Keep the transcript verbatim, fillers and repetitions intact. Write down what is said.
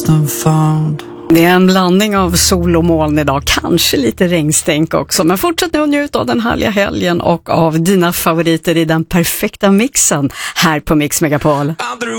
lost and found. Det är en blandning av sol och moln idag, kanske lite regnstänk också. Men fortsätt nu att njuta av den härliga helgen och av dina favoriter i den perfekta mixen här på Mix Megapol.